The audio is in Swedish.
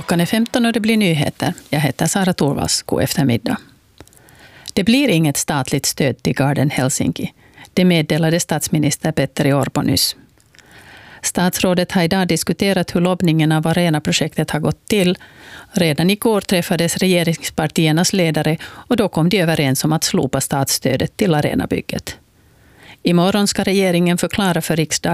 Klockan är 15 och det blir nyheter. Jag heter Sara Torvalds. God eftermiddag. Det blir inget statligt stöd till Garden Helsinki. Det meddelade statsminister Petteri Orpo nyss. Statsrådet har idag diskuterat hur lobbningen av arenaprojektet har gått till. Redan igår träffades regeringspartiernas ledare och då kom de överens om att slopa statsstödet till arenabygget. Imorgon ska regeringen förklara för riksdagen